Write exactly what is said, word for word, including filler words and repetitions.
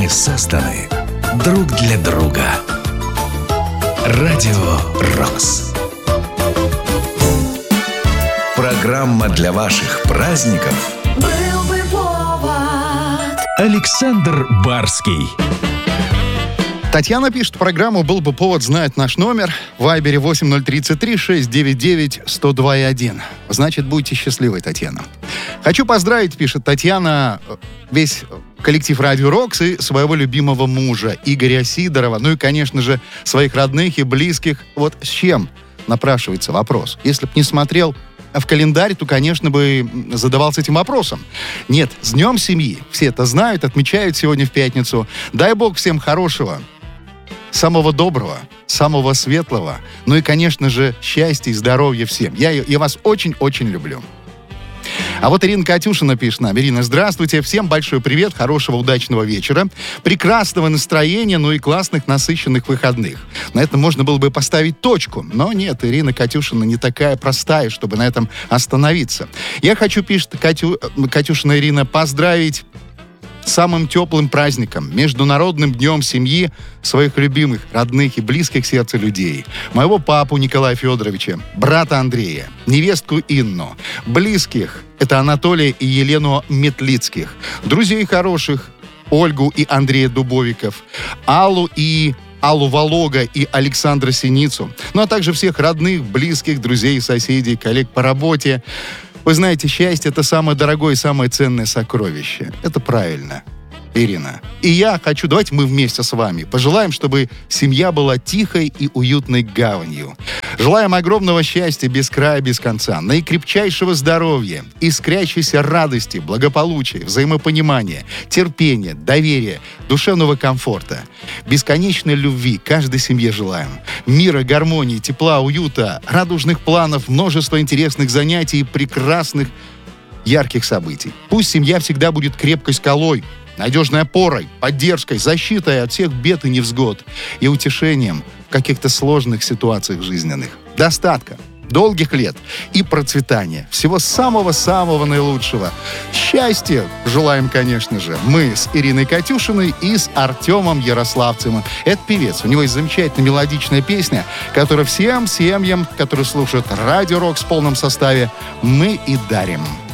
Мы созданы друг для друга. Радио Рокс. Программа для ваших праздников. Был бы повод. Александр Барский. Татьяна пишет, программу «Был бы повод» знает наш номер. В Вайбере восемь ноль тридцать три шестьсот девяносто девять сто два один. Значит, будьте счастливы, Татьяна. Хочу поздравить, пишет Татьяна, весь коллектив «Радио Рокс» и своего любимого мужа Игоря Сидорова. Ну и, конечно же, своих родных и близких. Вот с чем напрашивается вопрос? Если б не смотрел в календарь, то, конечно, бы задавался этим вопросом. Нет, с Днем семьи. Все это знают, отмечают сегодня в пятницу. Дай Бог всем хорошего, самого доброго, самого светлого. Ну и, конечно же, счастья и здоровья всем. Я, я вас очень-очень люблю. А вот Ирина Катюшина пишет нам. Ирина, здравствуйте. Всем большой привет, хорошего, удачного вечера, прекрасного настроения, ну и классных, насыщенных выходных. На этом можно было бы поставить точку. Но нет, Ирина Катюшина не такая простая, чтобы на этом остановиться. Я хочу, пишет Катю, Катюшина Ирина, поздравить самым теплым праздником, Международным днем семьи, своих любимых, родных и близких сердцу людей. Моего папу Николая Федоровича, брата Андрея, невестку Инну, близких, это Анатолия и Елену Метлицких, друзей хороших, Ольгу и Андрея Дубовиков, Аллу и Аллу Волога и Александра Синицу, ну а также всех родных, близких, друзей, соседей, коллег по работе. Вы знаете, счастье — это самое дорогое и самое ценное сокровище. Это правильно, Ирина. И я хочу, давайте мы вместе с вами пожелаем, чтобы семья была тихой и уютной гаванью. Желаем огромного счастья без края, без конца, наикрепчайшего здоровья, искрящейся радости, благополучия, взаимопонимания, терпения, доверия, душевного комфорта, бесконечной любви каждой семье желаем. Мира, гармонии, тепла, уюта, радужных планов, множество интересных занятий и прекрасных, ярких событий. Пусть семья всегда будет крепкой скалой, надежной опорой, поддержкой, защитой от всех бед и невзгод и утешением в каких-то сложных ситуациях жизненных. Достатка, долгих лет и процветания. Всего самого-самого наилучшего. Счастья желаем, конечно же, мы с Ириной Катюшиной и с Артемом Ярославцевым. Это певец. У него есть замечательная мелодичная песня, которую всем семьям, которые слушают Радио Рокс в полном составе, мы и дарим.